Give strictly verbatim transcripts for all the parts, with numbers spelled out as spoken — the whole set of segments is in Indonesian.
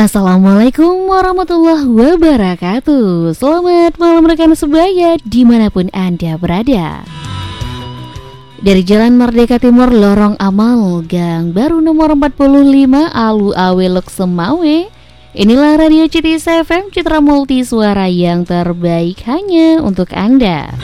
Assalamualaikum warahmatullahi wabarakatuh. Selamat malam rekan sebaya dimanapun Anda berada. Dari Jalan Merdeka Timur, Lorong Amal, Gang Baru nomor empat puluh lima, Alu Awe Lok Semawe. Inilah Radio C T I S F M, Citra Multi Suara yang terbaik hanya untuk Anda.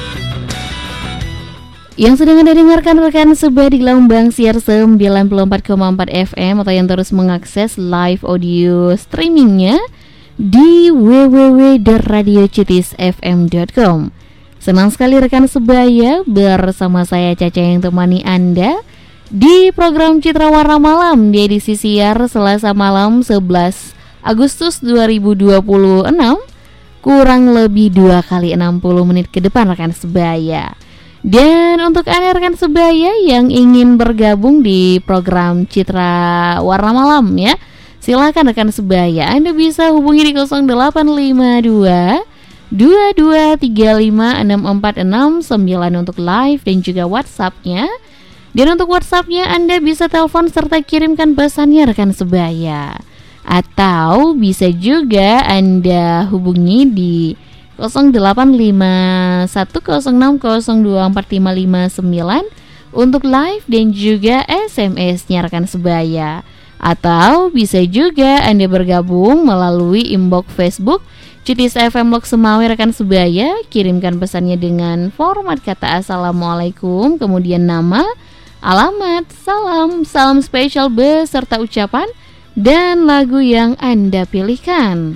Yang sedang Anda dengarkan rekan sebaya di gelombang siar sembilan puluh empat koma empat F M atau yang terus mengakses live audio streamingnya di w w w titik radio c t i s f m titik com. Senang sekali rekan sebaya bersama saya Caca yang temani Anda di program Citra Warna Malam di edisi siar Selasa malam sebelas Agustus dua ribu dua puluh enam, kurang lebih dua kali enam puluh menit ke depan rekan sebaya. Dan untuk Anda rekan sebaya yang ingin bergabung di program Citra Warna Malam ya, silakan rekan sebaya, Anda bisa hubungi di nol delapan lima dua dua dua tiga lima enam empat enam sembilan untuk live dan juga WhatsApp-nya. Dan untuk WhatsApp-nya Anda bisa telepon serta kirimkan pesannya rekan sebaya. Atau bisa juga Anda hubungi di nol delapan lima satu nol enam nol dua empat lima lima sembilan untuk live dan juga S M S-nya rekan sebaya. Atau bisa juga Anda bergabung melalui inbox Facebook C T I S F M Lok Semawe rekan sebaya. Kirimkan pesannya dengan format kata Assalamualaikum, kemudian nama, alamat, salam, salam spesial beserta ucapan dan lagu yang Anda pilihkan.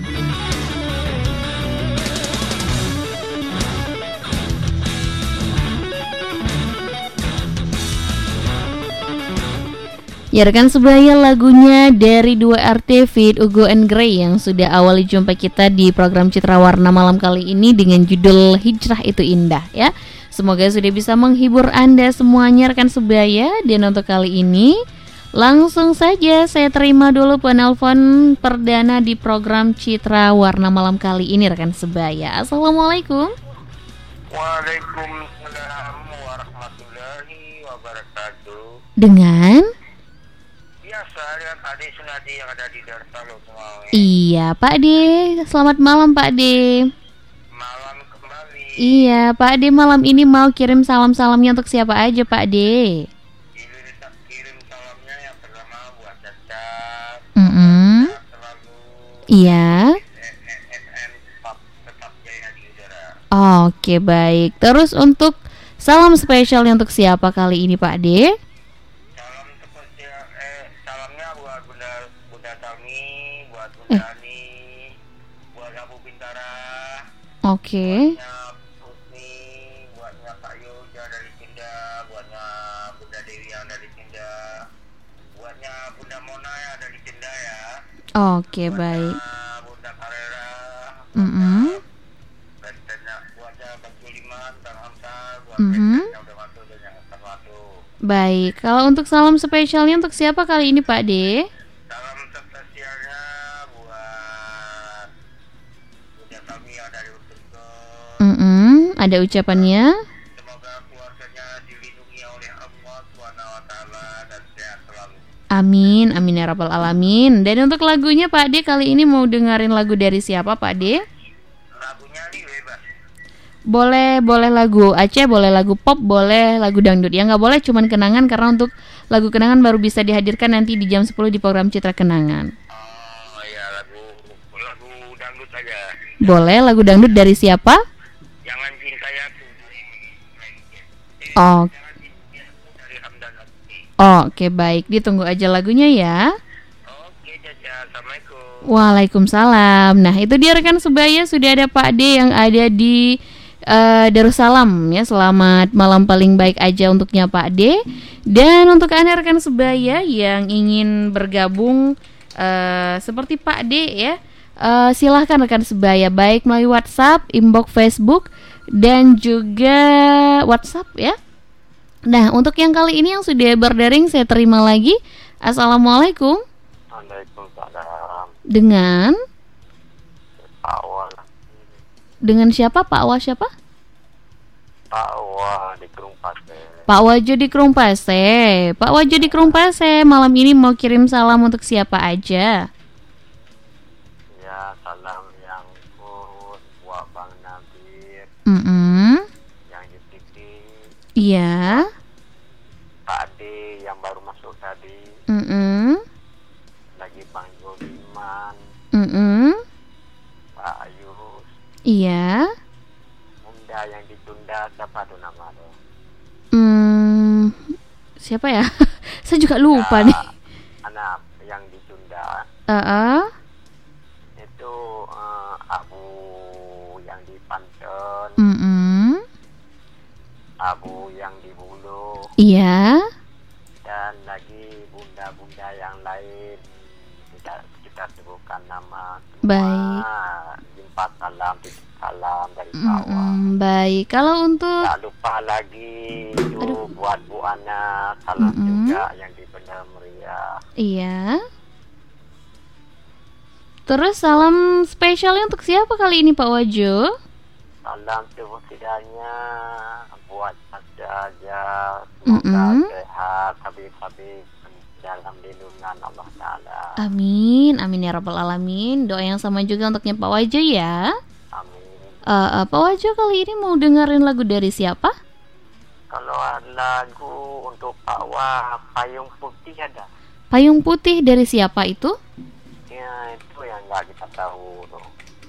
Ya rekan sebaya, lagunya dari dua R T Fit Ugo and Grey yang sudah awali jumpa kita di program Citra Warna Malam kali ini dengan judul Hijrah Itu Indah ya. Semoga sudah bisa menghibur Anda semuanya rekan sebaya. Dan untuk kali ini langsung saja saya terima dulu penelpon perdana di program Citra Warna Malam kali ini rekan sebaya. Assalamualaikum. Waalaikumsalam warahmatullahi wabarakatuh. Dengan biasa dengan Pak De Sunadi yang ada di Darsalo Semawe. Iya Pak De, selamat malam Pak De. Malam kembali. Iya Pak De, malam ini mau kirim salam-salamnya untuk siapa aja Pak De? Ini tak kirim salamnya yang pertama buat Caca. Mm-hmm. Selalu. Iya. S M tetap jaya di udara. Oke baik. Terus untuk salam spesialnya untuk siapa kali ini Pak De? Salam spesial eh salamnya buat Bunda Bunda Tami, buat Bunda Eh. Ani, buat Abu Bintara. Oke. Buatnya Husni, buatnya Pak Yoja dari Tinda, buatnya Bunda Dewi yang dari Tinda, buatnya Bunda Mona yang dari Tinda ya. Oke baik. Buatnya Bunda Karera, Mm-hmm. dan tanya buatnya Bang Suliman, Bang Hamzah, buat Mhm. yang udah masuk dan yang akan masuk. Baik. Kalau untuk salam spesialnya untuk siapa kali ini Pak De? Salam spesialnya buat Bunda Tami yang dari Utusko. Mm-hmm. Ada ucapannya. Semoga keluarganya dilindungi oleh Allah subhanahu wa taala dan sehat selalu. Amin, amin ya rabbal alamin. Dan untuk lagunya Pak De kali ini mau dengerin lagu dari siapa Pak De? Lagunya nih bebas. Boleh, boleh lagu Aceh, boleh lagu pop, boleh lagu dangdut. Ya nggak boleh cuman kenangan, karena untuk lagu kenangan baru bisa dihadirkan nanti di jam sepuluh di program Citra Kenangan. Oh ya, lagu lagu dangdut aja. Boleh lagu dangdut dari siapa? Jangan cinta aku. Oh, Jangan cinta aku dari Hamdan Lutfi. oke baik, ditunggu aja lagunya ya. Oke, Caca. Assalamualaikum. Waalaikumsalam. Nah itu dia rekan sebaya, sudah ada Pak De yang ada di uh, Darussalam ya. Selamat malam paling baik aja untuknya Pak De. Dan untuk Anda rekan sebaya yang ingin bergabung uh, seperti Pak De ya, uh, silahkan rekan sebaya, baik melalui WhatsApp, inbox Facebook dan juga WhatsApp ya. Nah untuk yang kali ini yang sudah berdaring saya terima lagi. Assalamualaikum. Waalaikumsalam. Dengan Awal. dengan siapa Pak Wa siapa? Pak Wah di Kerung Pasir. Pak Wajo di Krumpase. Pak Wajo di Krumpase, malam ini mau kirim salam untuk siapa aja? Mm-mm. yang di T V, Iya. Pak Ade yang baru masuk tadi, Mm-mm. lagi Bang Joliman, Mm-mm. Pak Ayus, Iya. Bunda yang ditunda, siapa tuh nama tuh? Hmm, siapa ya? Saya juga lupa nih. Anak yang ditunda Uh-uh. itu eh, Abu yang di Banten, Mm-mm. Abu yang di Bulu, Iya. dan lagi bunda-bunda yang lain tidak kita sebutkan nama. Baik. Jumpa salam, titip salam dari kawan. Mm-mm, baik. Kalau untuk Tak lupa lagi itu Aduh. buat Bu Ana salam Mm-mm. juga yang di Benar Meriah. iya. Terus salam spesialnya untuk siapa kali ini Pak Wajo? Salam setidaknya buat Anda aja, semoga Mm-mm. sehat, habis-habis dalam lindungan Allah Ta'ala. Amin, amin ya rabbal alamin. Doa yang sama juga untuknya Pak Wajo ya. Amin. Uh, uh, Pak Wajo kali ini mau dengerin lagu dari siapa? Kalau ada lagu untuk Pak Wah, Payung Putih ada. Payung Putih dari siapa itu? Ya itu yang nggak kita tahu tuh.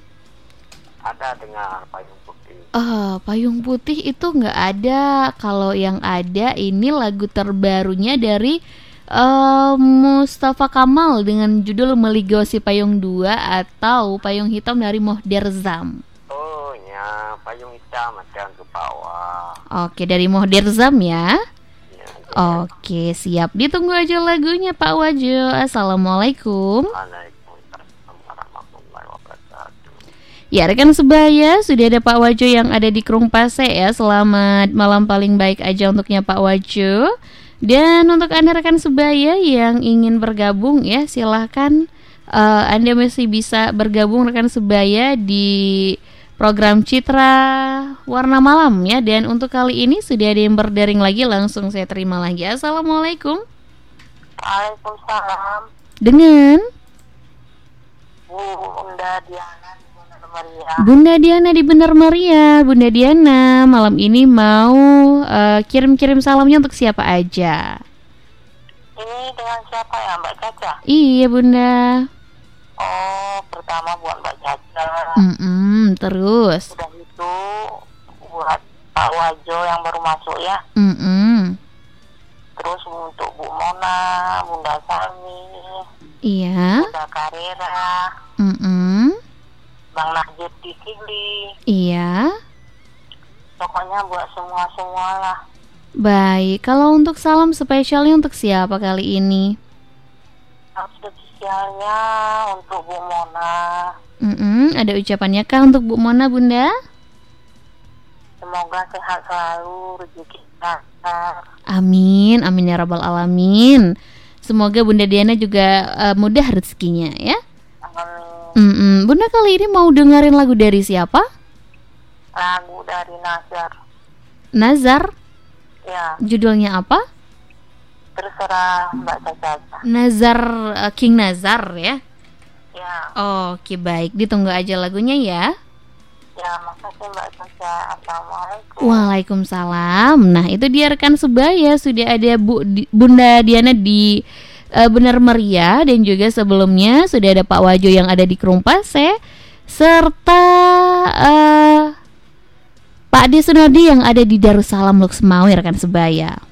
Ada dengar Payung Putih. Ah, Payung Putih itu nggak ada. Kalau yang ada ini lagu terbarunya dari eh, Mustafa Kamal dengan judul Meligosi Payung dua atau Payung Hitam dari Mohder Zam. Oh ya, Payung Hitam ada untuk Pak Wah. Oke, dari Mohder Zam ya. Ya, Oke, siap. Ditunggu aja lagunya Pak Wajo. Assalamualaikum. Waalaikumsalam warahmatullahi wabarakatuh. Ya, rekan sebaya, sudah ada Pak Wajo yang ada di Krung Pase ya. Selamat malam paling baik aja untuknya Pak Wajo. Dan untuk Anda rekan sebaya yang ingin bergabung ya, silahkan uh, Anda masih bisa bergabung rekan sebaya di program Citra Warna Malam ya. Dan untuk kali ini sudah ada yang berdaring lagi, langsung saya terima lagi. Assalamualaikum. Waalaikumsalam. Dengan Bu Bunda Diana di Benar Meriah. Bunda Diana di Benar Meriah. Bunda Diana malam ini mau uh, kirim-kirim salamnya untuk siapa aja? Ini dengan siapa ya, Mbak Caca? Iya Bunda. Oh, pertama buat Mbak Caca. Mm-mm, terus Udah itu buat Pak Wajo yang baru masuk ya. Mm-mm. Terus untuk Bu Mona, Bunda Sami, Iya. Bunda Karera, Mm-mm. Bang Najib di Kili. Iya. Pokoknya buat semua-semua lah. Baik, kalau untuk salam spesialnya untuk siapa kali ini? Salam spesialnya untuk Bu Mona. Mm-mm, ada ucapannya kah untuk Bu Mona Bunda? Semoga sehat selalu, rezeki lancar. Amin, amin ya rabbal alamin. Semoga Bunda Diana juga uh, mudah rezekinya ya. Amin. Mm-mm. Bunda kali ini mau dengerin lagu dari siapa? Lagu dari Nazar. Nazar. Ya, Judulnya apa? terserah Mbak Caca. Nazar, uh, King Nazar ya. Ya, Oke baik, ditunggu aja lagunya ya. ya makasih Mbak Caca. Assalamualaikum. Waalaikumsalam. Nah itu dia rekan sebaya, sudah ada Bu Di- Bunda Diana di uh, Benar Meriah. Dan juga sebelumnya sudah ada Pak Wajo yang ada di Krung Pase, serta uh, Pak Ade Sunardi yang ada di Darussalam Luxmawi rekan sebaya.